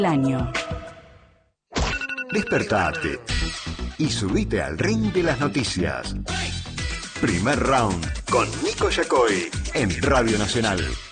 año. Despertate y subite al ring de las noticias. Primer round con Nico Yacoy en Radio Nacional.